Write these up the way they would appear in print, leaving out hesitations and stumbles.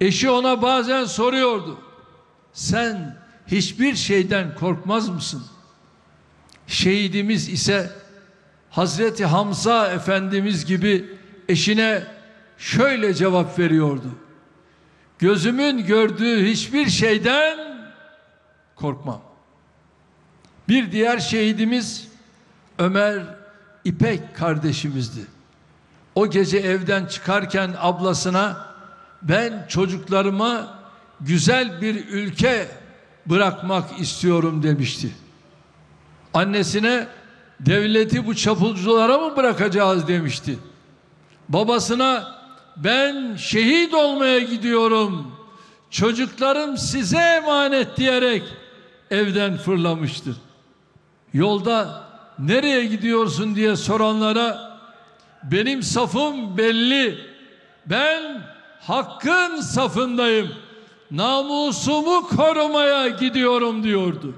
Eşi ona bazen soruyordu. Sen hiçbir şeyden korkmaz mısın? Şehidimiz ise Hazreti Hamza Efendimiz gibi eşine şöyle cevap veriyordu. Gözümün gördüğü hiçbir şeyden korkmam. Bir diğer şehidimiz Ömer İpek kardeşimizdi. O gece evden çıkarken ablasına ben çocuklarıma güzel bir ülke bırakmak istiyorum demişti. Annesine devleti bu çapulculara mı bırakacağız demişti. Babasına ben şehit olmaya gidiyorum, çocuklarım size emanet diyerek evden fırlamıştır. Yolda nereye gidiyorsun diye soranlara benim safım belli, ben hakkın safındayım, namusumu korumaya gidiyorum diyordu.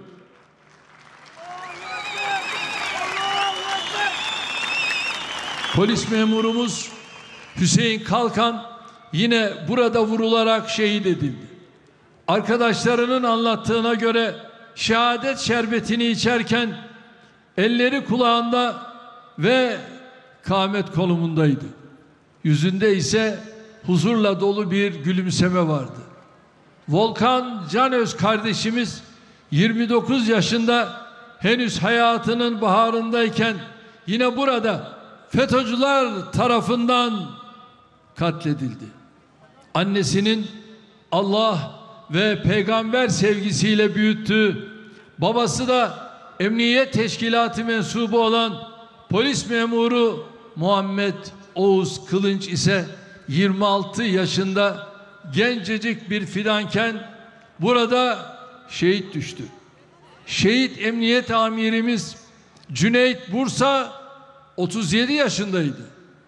Polis memurumuz Hüseyin Kalkan yine burada vurularak şehit edildi. Arkadaşlarının anlattığına göre şehadet şerbetini içerken elleri kulağında ve kâmet konumundaydı. Yüzünde ise huzurla dolu bir gülümseme vardı. Volkan Canöz kardeşimiz 29 yaşında henüz hayatının baharındayken yine burada FETÖ'cüler tarafından katledildi. Annesinin Allah ve peygamber sevgisiyle büyüttüğü, babası da emniyet teşkilatı mensubu olan polis memuru Muhammed Oğuz Kılınç ise 26 yaşında gencecik bir fidanken burada şehit düştü. Şehit emniyet amirimiz Cüneyt Bursa 37 yaşındaydı.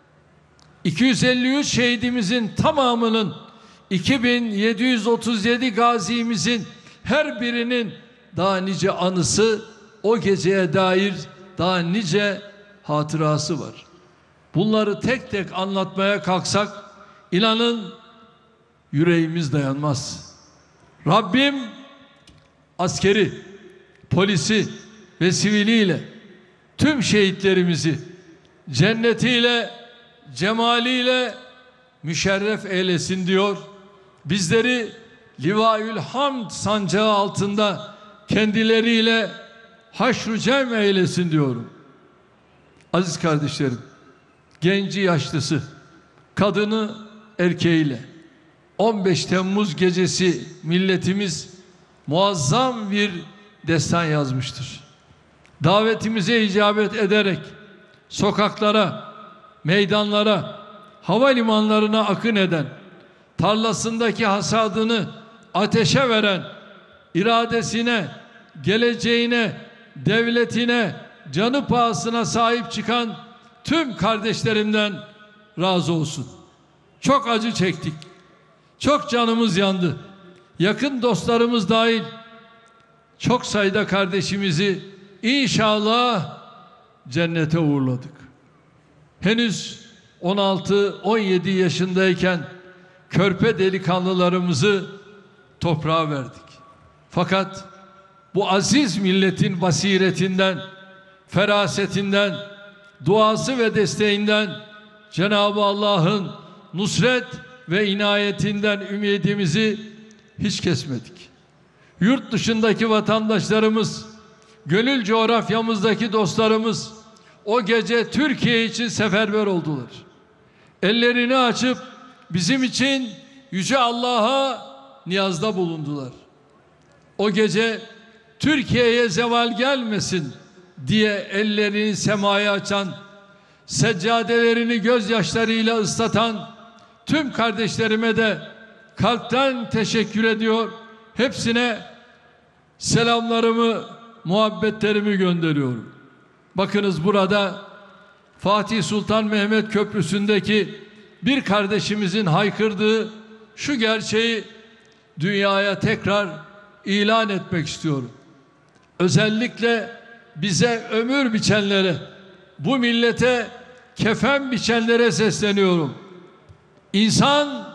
253 şehidimizin tamamının 2737 gazimizin her birinin daha nice anısı, o geceye dair daha nice hatırası var. Bunları tek tek anlatmaya kalksak inanın yüreğimiz dayanmaz. Rabbim askeri, polisi ve siviliyle tüm şehitlerimizi cennetiyle, cemaliyle müşerref eylesin diyor. Bizleri Livaül Hamd sancağı altında kendileriyle haşr-ı cem eylesin diyorum. Aziz kardeşlerim, genci yaşlısı, kadını erkeğiyle 15 Temmuz gecesi milletimiz muazzam bir destan yazmıştır. Davetimize icabet ederek sokaklara, meydanlara, havalimanlarına akın eden, tarlasındaki hasadını ateşe veren, iradesine, geleceğine, devletine, canı pahasına sahip çıkan tüm kardeşlerimden razı olsun. Çok acı çektik. Çok canımız yandı. Yakın dostlarımız dahil çok sayıda kardeşimizi inşallah cennete uğurladık. Henüz 16-17 yaşındayken körpe delikanlılarımızı toprağa verdik. Fakat bu aziz milletin basiretinden, ferasetinden, duası ve desteğinden, Cenab-ı Allah'ın nusret ve inayetinden ümidimizi hiç kesmedik. Yurt dışındaki vatandaşlarımız, gönül coğrafyamızdaki dostlarımız o gece Türkiye için seferber oldular. Ellerini açıp bizim için Yüce Allah'a niyazda bulundular. O gece Türkiye'ye zeval gelmesin diye ellerini semaya açan, seccadelerini gözyaşlarıyla ıslatan tüm kardeşlerime de kalpten teşekkür ediyor. Hepsine selamlarımı, muhabbetlerimi gönderiyorum. Bakınız burada Fatih Sultan Mehmet Köprüsü'ndeki bir kardeşimizin haykırdığı şu gerçeği dünyaya tekrar ilan etmek istiyorum. Özellikle bize ömür biçenlere, bu millete kefen biçenlere sesleniyorum. İnsan